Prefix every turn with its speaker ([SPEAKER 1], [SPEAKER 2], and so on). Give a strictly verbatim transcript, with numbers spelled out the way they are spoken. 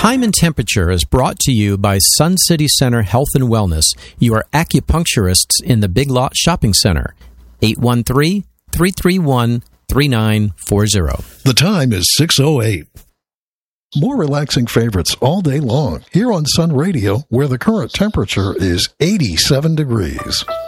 [SPEAKER 1] Time and Temperature is brought to you by Sun City Center Health and Wellness, your acupuncturists in the Big Lot Shopping Center. eight one three, three three one, three nine four zero.
[SPEAKER 2] The time is six oh eight. More relaxing favorites all day long here on Sun Radio, where the current temperature is eighty-seven degrees.